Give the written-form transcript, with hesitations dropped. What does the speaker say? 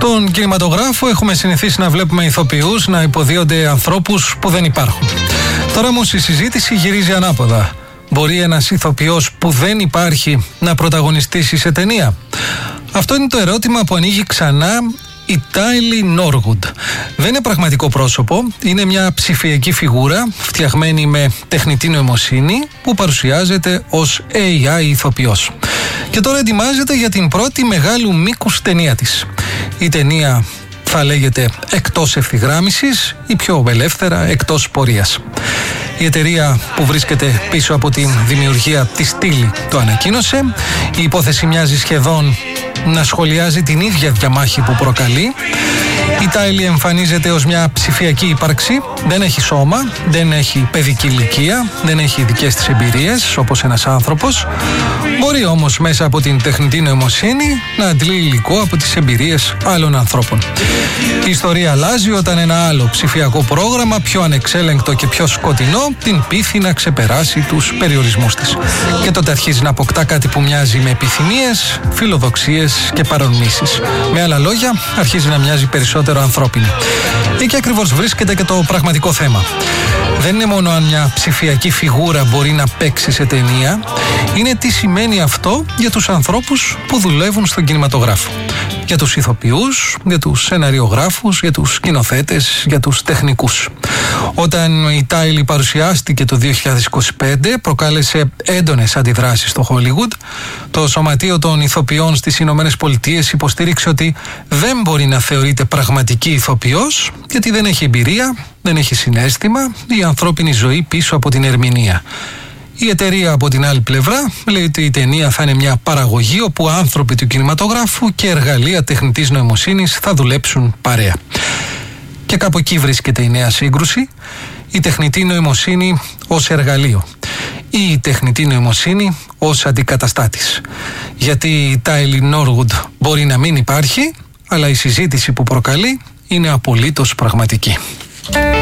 Στον κινηματογράφο έχουμε συνηθίσει να βλέπουμε ηθοποιούς να υποδίονται ανθρώπους που δεν υπάρχουν. Τώρα όμως η συζήτηση γυρίζει ανάποδα. Μπορεί ένας ηθοποιός που δεν υπάρχει να πρωταγωνιστήσει σε ταινία? Αυτό είναι το ερώτημα που ανοίγει ξανά η Τάιλι Νόργουντ. Δεν είναι πραγματικό πρόσωπο, είναι μια ψηφιακή φιγούρα φτιαγμένη με τεχνητή νοημοσύνη που παρουσιάζεται ως AI ηθοποιός. Και τώρα ετοιμάζεται για την πρώτη μεγάλου μήκους ταινία της. Η ταινία θα λέγεται «Εκτός ευθυγράμμισης» ή πιο ελεύθερα «Εκτός πορείας». Η εταιρεία που βρίσκεται πίσω από τη δημιουργία της στήλη το ανακοίνωσε. Η υπόθεση μοιάζει σχεδόν να σχολιάζει την ίδια διαμάχη που προκαλεί. Η Τάιλι εμφανίζεται ως μια ψηφιακή ύπαρξη. Δεν έχει σώμα, δεν έχει παιδική ηλικία, δεν έχει δικές της εμπειρίες όπως ένας άνθρωπος. Μπορεί όμως μέσα από την τεχνητή νοημοσύνη να αντλεί υλικό από τις εμπειρίες άλλων ανθρώπων. Η ιστορία αλλάζει όταν ένα άλλο ψηφιακό πρόγραμμα, πιο ανεξέλεγκτο και πιο σκοτεινό, την πείθει να ξεπεράσει τους περιορισμούς της. Και τότε αρχίζει να αποκτά κάτι που μοιάζει με επιθυμίες, φιλοδοξίες και παρορμήσεις. Με άλλα λόγια, αρχίζει να μοιάζει περισσότερο ανθρώπινη. Εκεί ακριβώς βρίσκεται και το πραγματικό θέμα. Δεν είναι μόνο αν μια ψηφιακή φιγούρα μπορεί να παίξει σε ταινία, είναι τι σημαίνει αυτό για τους ανθρώπους που δουλεύουν στον κινηματογράφο. Για τους ηθοποιούς, για τους σεναριογράφους, για τους σκηνοθέτες, για τους τεχνικούς. Όταν η Τάιλι παρουσιάστηκε το 2025, προκάλεσε έντονες αντιδράσεις στο Hollywood. Το Σωματείο των Ηθοποιών στις Ηνωμένες Πολιτείες υποστήριξε ότι δεν μπορεί να θεωρείται πραγματική ηθοποιός, γιατί δεν έχει εμπειρία, δεν έχει συναίσθημα, η ανθρώπινη ζωή πίσω από την ερμηνεία. Η εταιρεία από την άλλη πλευρά λέει ότι η ταινία θα είναι μια παραγωγή όπου άνθρωποι του κινηματογράφου και εργαλεία τεχνητής νοημοσύνης θα δουλέψουν παρέα. Και κάπου εκεί βρίσκεται η νέα σύγκρουση, η τεχνητή νοημοσύνη ως εργαλείο ή η τεχνητή νοημοσύνη ως αντικαταστάτης. Γιατί η Τάιλι Νόργουντ μπορεί να μην υπάρχει, αλλά η συζήτηση που προκαλεί είναι απολύτως πραγματική.